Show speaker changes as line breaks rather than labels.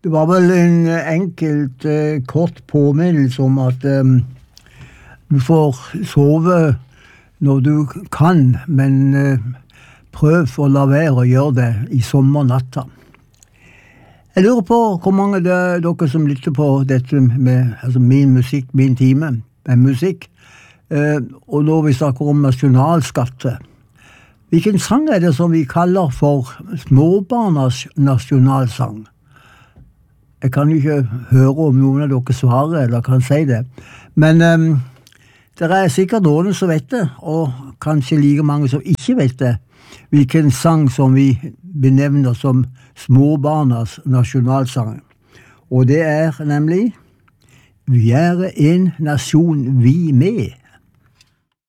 Det var vel en enkelt, kort påminnelse om at du får sove når du kan, men prøv å la være å gjøre det i sommernatta. Jeg lurer på hvor mange dere som lytter på dette med min musikk, min time med musikk, og når vi snakker om nasjonalskatter. Hvilken sang er det som vi kaller for småbarnas nasjonalsang? Jeg kan ikke høre om noen av dere svarer eller kan si det, men det er sikkert noen som vet det, og kanskje like mange som ikke vet det, hvilken sang som vi benevner som småbarnas nasjonalsang. Og det er nemlig Vi er en nasjon vi med.